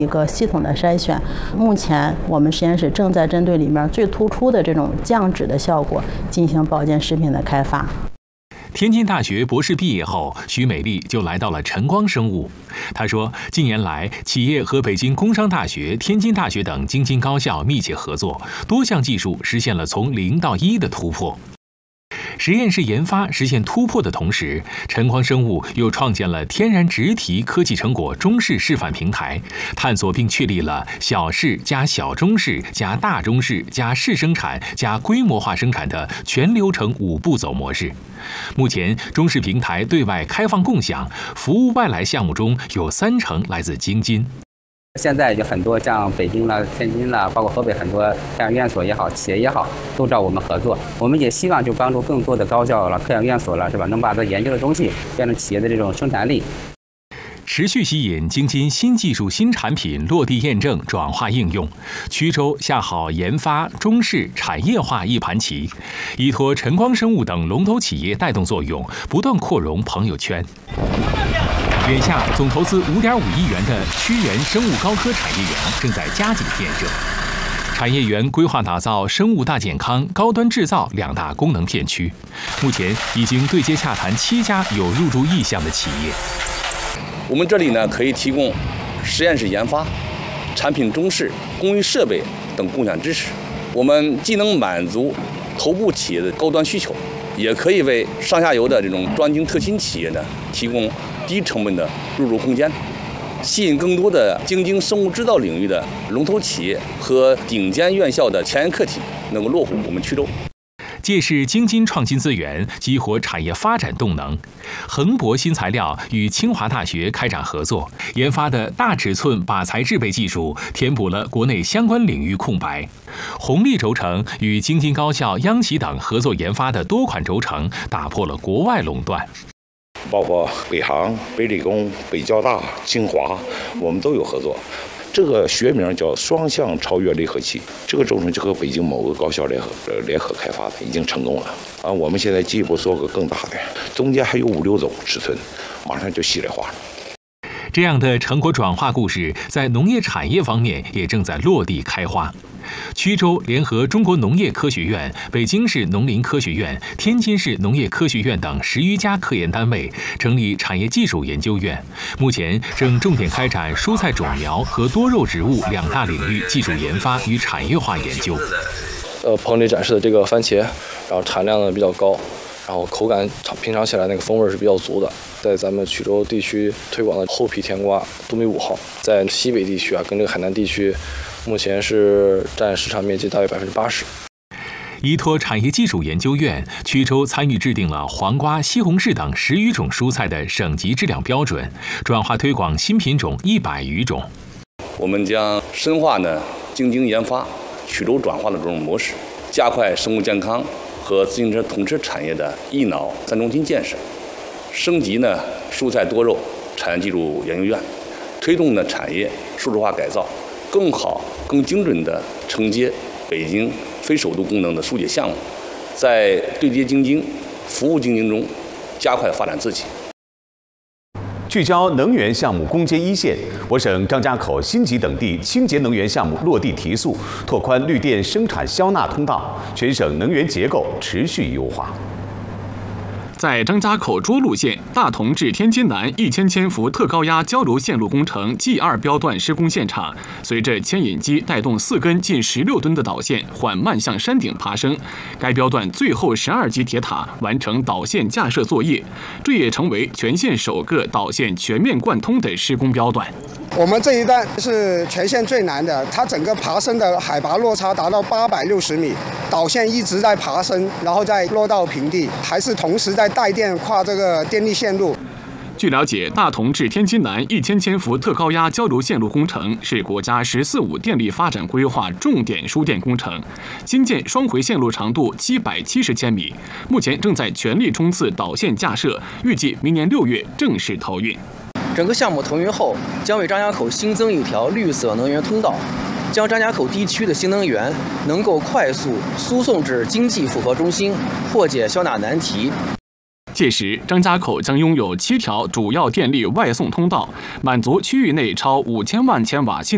一个系统的筛选。目前我们实验室正在针对里面最突出的这种降脂的效果进行保健食品的开发。 天津大学博士毕业后，徐美丽就来到了晨光生物。她说，近年来，企业和北京工商大学、天津大学等京津高校密切合作，多项技术实现了从0到1的突破。实验室研发实现突破的同时，晨光生物又创建了天然植体科技成果中式示范平台，探索并确立了小式加小中式加大中式加试生产加规模化生产的全流程5步走模式。目前，中式平台对外开放共享，服务外来项目中有30%来自京津。 现在就很多像北京了、天津了，包括河北很多像院所也好、企业也好，都找我们合作。我们也希望就帮助更多的高校了、科研院所了，是吧？能把这研究的东西变成企业的这种生产力。 持续吸引京津新技术、新产品落地验证、转化应用，衢州下好研发、中式、产业化一盘棋，依托晨光生物等龙头企业带动作用，不断扩容朋友圈。眼下，总投资5.5亿元的屈原生物高科产业园正在加紧建设。产业园规划打造生物大健康、高端制造2大功能片区，目前已经对接洽谈7家有入驻意向的企业。 我们这里呢，可以提供实验室研发、产品中试、工艺设备等共享支持。我们既能满足头部企业的高端需求，也可以为上下游的这种专精特新企业呢提供低成本的入驻空间，吸引更多的京津生物制造领域的龙头企业和顶尖院校的前沿课题能够落户我们衢州。 借势京津创新资源，激活产业发展动能。恒博新材料与清华大学开展合作，研发的大尺寸靶材制备技术填补了国内相关领域空白。红利轴承与京津高校、央企等合作研发的多款轴承，打破了国外垄断。 包括北航、北理工、北交大、清华，我们都有合作。这个学名叫双向超越离合器，这个轴承就和北京某个高校联合开发的，已经成功了啊！我们现在进一步做个更大的，中间还有5、6种尺寸，马上就系列化了。 这样的成果转化故事，在农业产业方面也正在落地开花。衢州联合中国农业科学院、北京市农林科学院、天津市农业科学院等10余家科研单位成立产业技术研究院，目前正重点开展蔬菜种苗和多肉植物2大领域技术研发与产业化研究。 棚里展示的这个番茄，然后产量呢比较高，然后口感品尝起来那个风味是比较足的。在咱们衢州地区推广的厚皮甜瓜杜米5号，在西北地区跟这个海南地区，目前是占市场面积大约80%。 依托产业技术研究院，衢州参与制定了黄瓜、西红柿等10余种蔬菜的省级质量标准，转化推广新品种100余种。 我们将深化京津研发、衢州转化的这种模式，加快生物健康和自行车统车产业的一脑3中心建设，升级蔬菜多肉产业技术研究院，推动产业数字化改造，更好、更精准地承接北京非首都功能的疏解项目，在对接京津、服务京津中加快发展自己。 聚焦能源项目攻坚一线，我省张家口、新集等地清洁能源项目落地提速，拓宽绿电生产销纳通道，全省能源结构持续优化。 在张家口涿鹿县大同至天津南1000千伏特高压交流线路工程 G2 标段施工现场，随着牵引机带动4根近16吨的导线缓慢向山顶爬升，该标段最后12级铁塔完成导线架设作业，这也成为全县首个导线全面贯通的施工标段。 我们这一段是全县最难的，它整个爬升的海拔落差达到860米，导线一直在爬升，然后再落到平地，还是同时在带电跨这个电力线路。 据了解，大同至天津南1000千伏特高压交流线路工程是国家“十四五”电力发展规划重点输电工程，新建双回线路长度770千米，目前正在全力冲刺导线架设，预计明年6月正式投运。 整个项目投运后，将为张家口新增一条绿色能源通道，将张家口地区的新能源能够快速输送至经济复合中心，破解销纳难题。 届时，张家口将拥有7条主要电力外送通道，满足区域内超5000万千瓦新